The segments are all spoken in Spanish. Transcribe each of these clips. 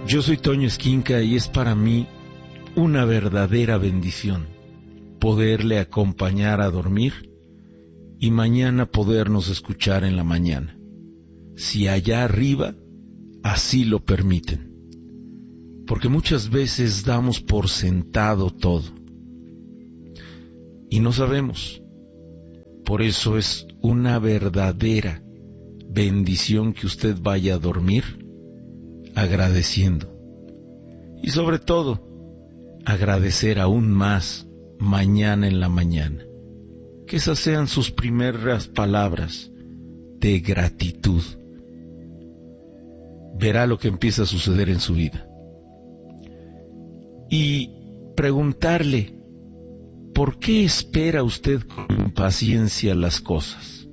Yo soy Toño Esquinca y es para mí una verdadera bendición poderle acompañar a dormir y mañana podernos escuchar en la mañana, si allá arriba así lo permiten. Porque muchas veces damos por sentado todo y no sabemos. Por eso es una verdadera bendición que usted vaya a dormir agradeciendo. Y sobre todo, agradecer aún más mañana en la mañana. Que esas sean sus primeras palabras de gratitud. Verá lo que empieza a suceder en su vida. Y preguntarle, ¿por qué espera usted con impaciencia las cosas?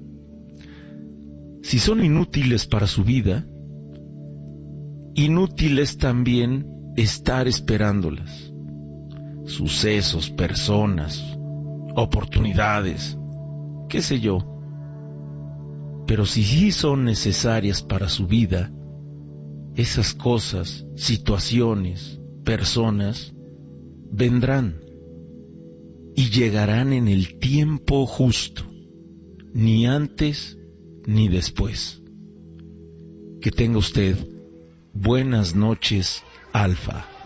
Si son inútiles para su vida, inútil es también estar esperándolas. Sucesos, personas, oportunidades, qué sé yo. Pero si sí son necesarias para su vida, esas cosas, situaciones, personas, vendrán y llegarán en el tiempo justo, ni antes ni después. Que tenga usted buenas noches, Alfa.